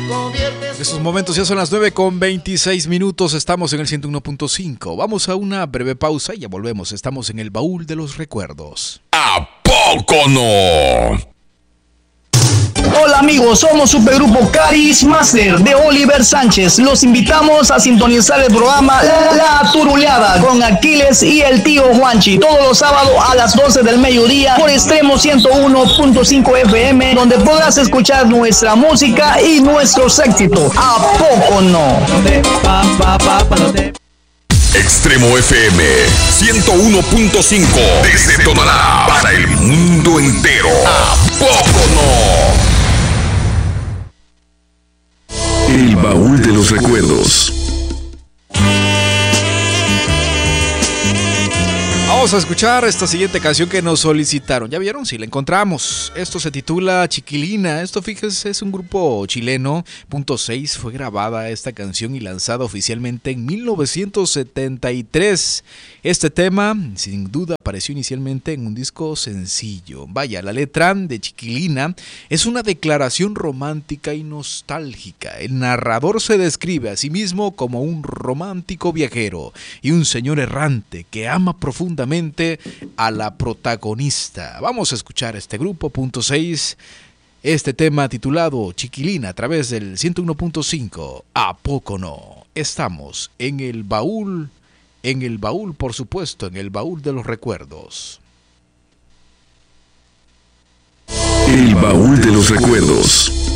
En estos momentos ya son las 9:26. Estamos en el 101.5. Vamos a una breve pausa y ya volvemos. Estamos en el baúl de los recuerdos. ¿A poco no? Hola amigos, somos Supergrupo Caris Master de Oliver Sánchez. Los invitamos a sintonizar el programa La Turuleada con Aquiles y el tío Juanchi todos los sábados a las 12 del mediodía por Extremo 101.5 FM, donde podrás escuchar nuestra música y nuestros éxitos. ¿A poco no? Extremo FM 101.5 desde Tonalá para el mundo entero. ¿A poco no? El baúl de los recuerdos. Vamos a escuchar esta siguiente canción que nos solicitaron. ¿Ya vieron? Sí, la encontramos. Esto se titula Chiquilina. Esto, fíjense, es un grupo chileno. Punto 6 fue grabada esta canción y lanzada oficialmente en 1973. Este tema, sin duda, apareció inicialmente en un disco sencillo. Vaya, la letra de Chiquilina es una declaración romántica y nostálgica. El narrador se describe a sí mismo como un romántico viajero y un señor errante que ama profundamente a la protagonista. Vamos a escuchar este grupo, Punto 6, este tema titulado Chiquilina a través del 101.5. ¿A poco no? Estamos en el baúl, por supuesto, en el baúl de los recuerdos. El baúl de los recuerdos.